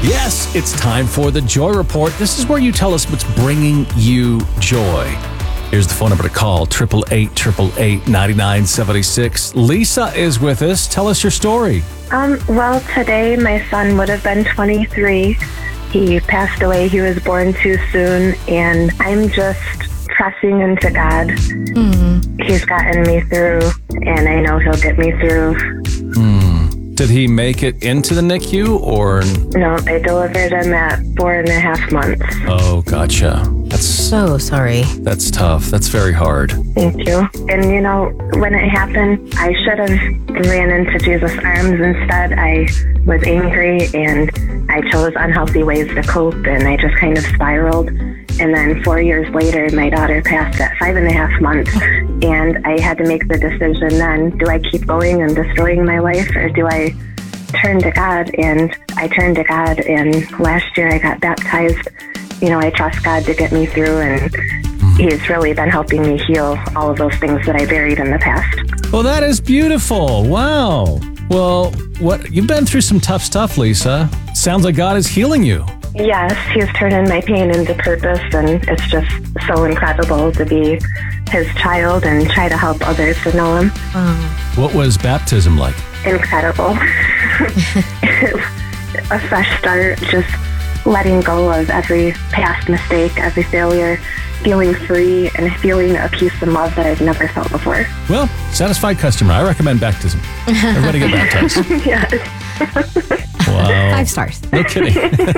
Yes, it's time for the Joy Report. This is where you tell us what's bringing you joy. Here's the phone number to call, 888-888-9976. Lisa is with us. Tell us your story. Well, today my son would have been 23. He passed away. He was born too soon, and I'm just pressing into God. He's gotten me through, and I know he'll get me through. Did he make it into the NICU or? No, I delivered him at 4.5 months. Oh, gotcha. So sorry. That's tough. That's very hard. Thank you. And you know, when it happened, I should have ran into Jesus' arms. Instead, I was angry and I chose unhealthy ways to cope, and I just kind of spiraled. And then 4 years later, my daughter passed at 5.5 months, and I had to make the decision then, do I keep going and destroying my life, or do I turn to God? And I turned to God, and last year I got baptized. You know, I trust God to get me through, and He's really been helping me heal all of those things that I buried in the past. Well, that is beautiful. Wow. Well, you've been through some tough stuff, Lisa. Sounds like God is healing you. Yes, He's turning my pain into purpose, and it's just so incredible to be His child and try to help others to know Him. What was baptism like? Incredible. A fresh start, just letting go of every past mistake, every failure, feeling free and feeling a peace and love that I've never felt before. Well, satisfied customer. I recommend baptism. Everybody get baptized. Yes. Wow. 5 stars. No kidding.